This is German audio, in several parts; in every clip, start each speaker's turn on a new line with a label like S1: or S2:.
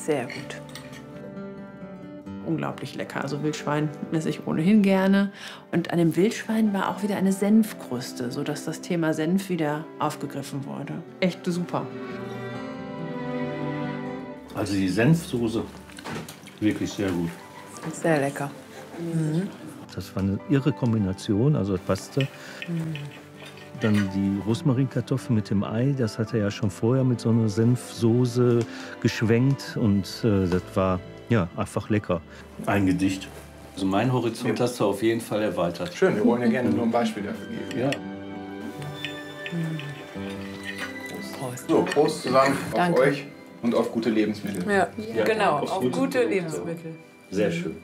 S1: Sehr gut. Unglaublich lecker. Also Wildschwein esse ich ohnehin gerne. Und an dem Wildschwein war auch wieder eine Senfkruste, sodass das Thema Senf wieder aufgegriffen wurde. Echt super.
S2: Also die Senfsoße, wirklich sehr gut.
S1: Sehr lecker. Mhm.
S2: Das war eine irre Kombination, also das passte. Dann die Rosmarinkartoffel mit dem Ei, das hat er ja schon vorher mit so einer Senfsoße geschwenkt. Und das war ja einfach lecker. Ein Gedicht. Also mein Horizont hast du auf jeden Fall erweitert.
S3: Schön, wir wollen ja gerne nur ein Beispiel dafür geben.
S2: Ja.
S3: Prost. So, Prost zusammen auf euch und auf gute Lebensmittel.
S1: Ja,
S2: Ja,
S1: genau,
S2: auf
S1: auf
S2: gute
S1: gute
S2: Lebensmittel.
S1: Lebensmittel.
S2: Sehr schön.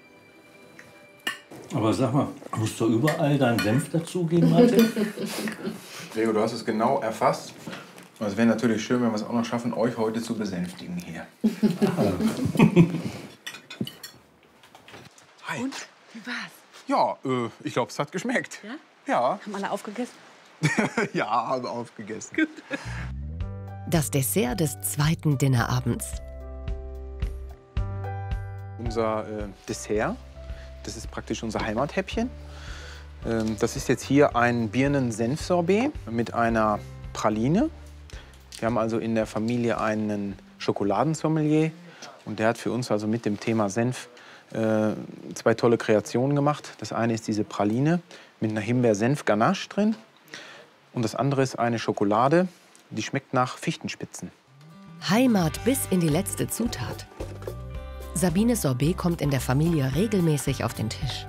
S2: Aber sag mal, musst du überall deinen Senf dazugeben, Martin?
S3: Gregor, du hast es genau erfasst. Und es wäre natürlich schön, wenn wir es auch noch schaffen, euch heute zu besänftigen hier. Hi.
S4: Und? Wie war's?
S3: Ja, ich glaube, es hat geschmeckt.
S4: Ja?
S3: Ja.
S4: Haben alle aufgegessen?
S3: Ja, haben aufgegessen. Gut.
S5: Das Dessert des zweiten Dinnerabends.
S3: Unser Dessert, das ist praktisch unser Heimathäppchen. Das ist jetzt hier ein Birnen-Senf-Sorbet mit einer Praline. Wir haben also in der Familie einen Schokoladensommelier und der hat für uns also mit dem Thema Senf zwei tolle Kreationen gemacht. Das eine ist diese Praline mit einer Himbeer-Senf-Ganache drin und das andere ist eine Schokolade, die schmeckt nach Fichtenspitzen.
S5: Heimat bis in die letzte Zutat. Sabines Sorbet kommt in der Familie regelmäßig auf den Tisch.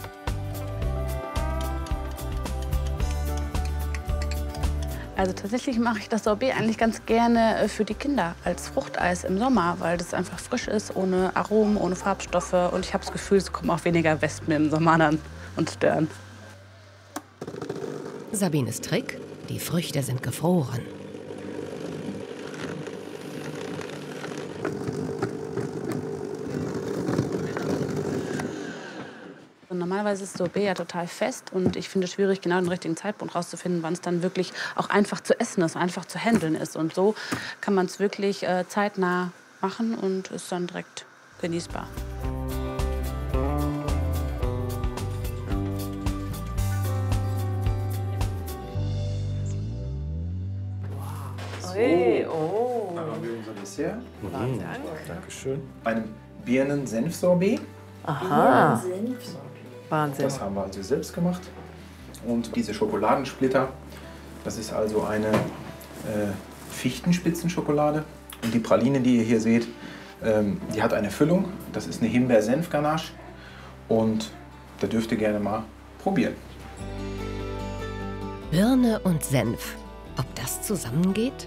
S4: Also tatsächlich mache ich das Sorbet eigentlich ganz gerne für die Kinder als Fruchteis im Sommer, weil das einfach frisch ist, ohne Aromen, ohne Farbstoffe. Und ich habe das Gefühl, es kommen auch weniger Wespen im Sommer dann und stören.
S5: Sabines Trick: Die Früchte sind gefroren.
S4: Und normalerweise ist Sorbet ja total fest und ich finde es schwierig, genau den richtigen Zeitpunkt rauszufinden, wann es dann wirklich auch einfach zu essen ist, einfach zu handeln ist. Und so kann man es wirklich zeitnah machen und ist dann direkt genießbar.
S1: Hey, oh.
S3: Dann haben wir unser Dessert.
S2: Dankeschön.
S3: Einem Birnen-Senf-Sorbet.
S1: Aha. Wahnsinn.
S3: Das haben wir also selbst gemacht. Und diese Schokoladensplitter, das ist also eine Fichtenspitzenschokolade. Und die Praline, die ihr hier seht, die hat eine Füllung. Das ist eine Himbeer-Senf-Ganache. Und da dürft ihr gerne mal probieren.
S5: Birne und Senf. Ob das zusammengeht?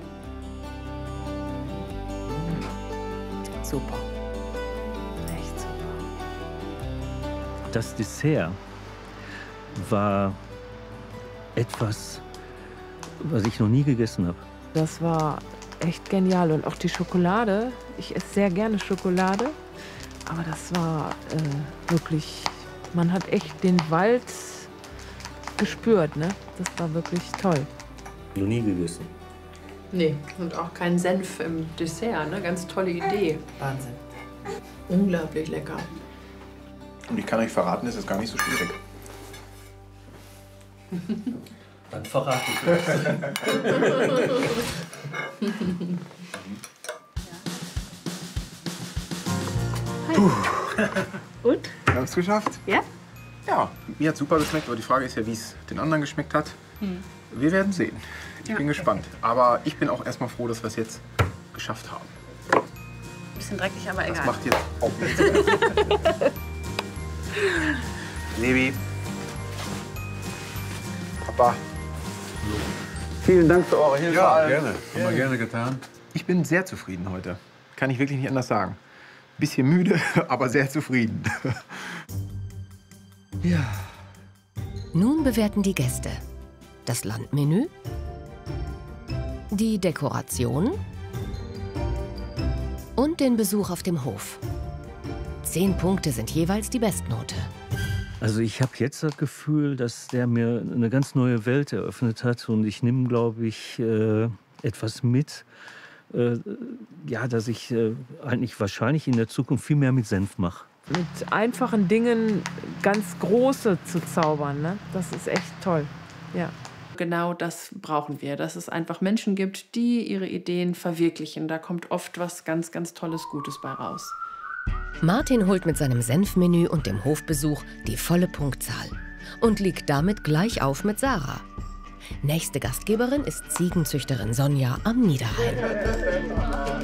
S1: Super. Echt super.
S2: Das Dessert war etwas, was ich noch nie gegessen habe.
S1: Das war echt genial. Und auch die Schokolade. Ich esse sehr gerne Schokolade. Aber das war wirklich, man hat echt den Wald gespürt, ne? Das war wirklich toll.
S2: Noch nie gegessen.
S1: Nee, und auch kein Senf im Dessert, ne? Ganz tolle Idee. Wahnsinn. Unglaublich lecker.
S3: Und ich kann euch verraten, es ist gar nicht so schwierig.
S2: Dann verrate ich es.
S4: Und?
S3: Wir haben es geschafft.
S4: Ja?
S3: Ja, mir hat super geschmeckt, aber die Frage ist ja, wie es den anderen geschmeckt hat. Wir werden sehen. Ich bin gespannt. Aber ich bin auch erstmal froh, dass wir es jetzt geschafft haben.
S4: Bisschen dreckig, aber
S3: Das
S4: egal.
S3: macht jetzt auch nichts mehr. Levi. Papa. Vielen Dank für eure Hilfe.
S6: Ja, gerne. Haben wir gerne getan.
S3: Ich bin sehr zufrieden heute. Kann ich wirklich nicht anders sagen. Bisschen müde, aber sehr zufrieden.
S5: Nun bewerten die Gäste das Landmenü, die Dekoration und den Besuch auf dem Hof. 10 Punkte sind jeweils die Bestnote.
S2: Also ich habe jetzt das Gefühl, dass der mir eine ganz neue Welt eröffnet hat. Und ich nehme, glaube ich, etwas mit, dass ich eigentlich wahrscheinlich in der Zukunft viel mehr mit Senf mache.
S1: Mit einfachen Dingen ganz große zu zaubern, ne? Das ist echt toll. Ja.
S7: Genau das brauchen wir, dass es einfach Menschen gibt, die ihre Ideen verwirklichen. Da kommt oft was ganz, ganz Tolles, Gutes bei raus.
S5: Martin holt mit seinem Senfmenü und dem Hofbesuch die volle Punktzahl und liegt damit gleich auf mit Sarah. Nächste Gastgeberin ist Ziegenzüchterin Sonja am Niederrhein.